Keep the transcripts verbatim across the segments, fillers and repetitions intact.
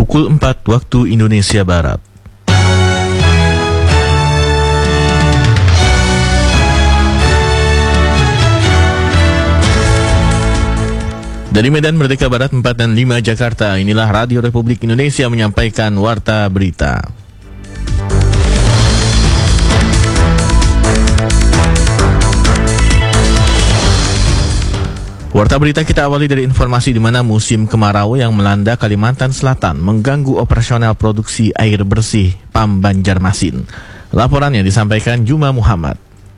pukul empat waktu Indonesia Barat. Dari Medan Merdeka Barat empat dan lima Jakarta, inilah Radio Republik Indonesia menyampaikan Warta Berita. Warta Berita kita awali dari informasi di mana musim kemarau yang melanda Kalimantan Selatan mengganggu operasional produksi air bersih P A M Banjarmasin. Laporannya disampaikan Juma Muhammad.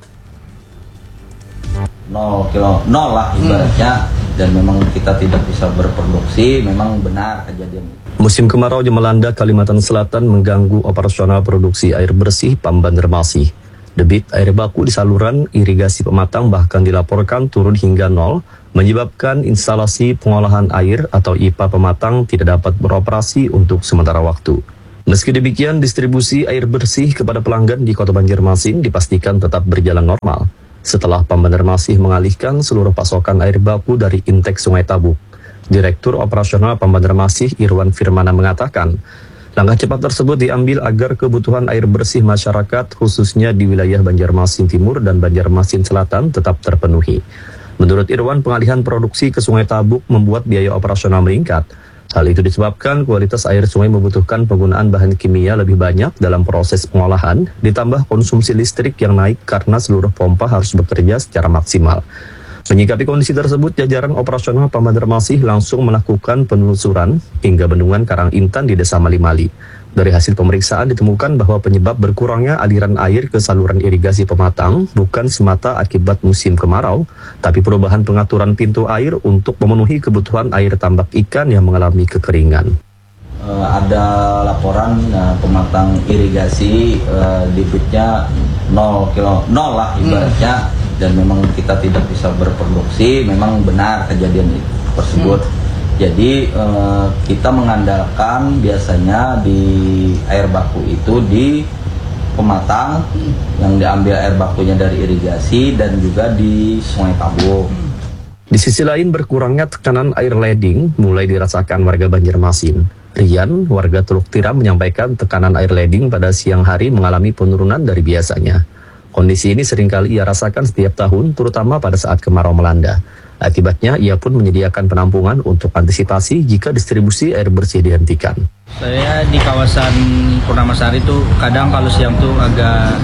nol kilo nol lah ibaratnya, hmm. dan memang kita tidak bisa berproduksi, memang benar kejadian itu. Musim kemarau yang melanda Kalimantan Selatan mengganggu operasional produksi air bersih P A M Banjarmasin. Debit air baku di saluran irigasi pematang bahkan dilaporkan turun hingga nol, menyebabkan instalasi pengolahan air atau I P A pematang tidak dapat beroperasi untuk sementara waktu. Meski demikian, distribusi air bersih kepada pelanggan di Kota Banjarmasin dipastikan tetap berjalan normal setelah P A M Banjarmasin mengalihkan seluruh pasokan air baku dari intek Sungai Tabuk. Direktur Operasional P A M Banjarmasin Irwan Firmana mengatakan, langkah cepat tersebut diambil agar kebutuhan air bersih masyarakat khususnya di wilayah Banjarmasin Timur dan Banjarmasin Selatan tetap terpenuhi. Menurut Irwan, pengalihan produksi ke Sungai Tabuk membuat biaya operasional meningkat. Hal itu disebabkan kualitas air sungai membutuhkan penggunaan bahan kimia lebih banyak dalam proses pengolahan, ditambah konsumsi listrik yang naik karena seluruh pompa harus bekerja secara maksimal. Menyikapi kondisi tersebut, jajaran operasional P A M Banjarmasin langsung melakukan penelusuran hingga bendungan Karang Intan di Desa Mali-Mali. Dari hasil pemeriksaan ditemukan bahwa penyebab berkurangnya aliran air ke saluran irigasi pematang bukan semata akibat musim kemarau, tapi perubahan pengaturan pintu air untuk memenuhi kebutuhan air tambak ikan yang mengalami kekeringan. Uh, ada laporan uh, pematang irigasi uh, debitnya nol kilo nol lah ibaratnya, hmm. dan memang kita tidak bisa berproduksi, memang benar kejadian itu tersebut. Hmm. Jadi eh, kita mengandalkan biasanya di air baku itu di pematang, yang diambil air bakunya dari irigasi dan juga di Sungai Tabuk. Di sisi lain, berkurangnya tekanan air leding mulai dirasakan warga Banjarmasin. Rian, warga Teluk Tiram, menyampaikan tekanan air leding pada siang hari mengalami penurunan dari biasanya. Kondisi ini seringkali ia rasakan setiap tahun, terutama pada saat kemarau melanda. Akibatnya, ia pun menyediakan penampungan untuk antisipasi jika distribusi air bersih dihentikan. Saya di kawasan Purnamasari itu kadang kalau siang tuh agak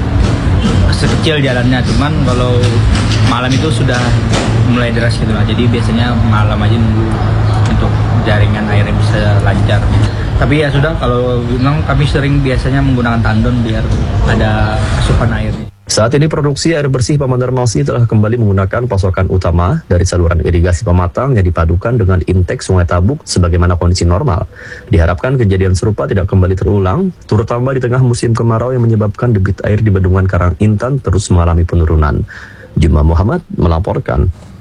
sekecil jalannya, cuman kalau malam itu sudah mulai deras gitu lah. Jadi biasanya malam aja nunggu untuk jaringan airnya bisa lancar. Tapi ya sudah, kalau memang kami sering biasanya menggunakan tandon biar ada asupan airnya. Saat ini produksi air bersih P A M Banjarmasin telah kembali menggunakan pasokan utama dari saluran irigasi pematang yang dipadukan dengan intek Sungai Tabuk sebagaimana kondisi normal. Diharapkan kejadian serupa tidak kembali terulang, terutama di tengah musim kemarau yang menyebabkan debit air di bendungan Karang Intan terus mengalami penurunan. Juma Muhammad melaporkan.